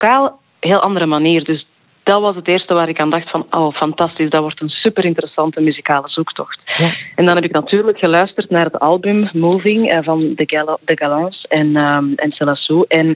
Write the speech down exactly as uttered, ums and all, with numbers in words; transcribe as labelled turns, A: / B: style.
A: totaal heel andere manier. Dus dat was het eerste waar ik aan dacht van, oh, fantastisch, dat wordt een super interessante muzikale zoektocht. Ja. En dan heb ik natuurlijk geluisterd naar het album Moving van de, Gal- de Galants en, um, en Céla Sou. En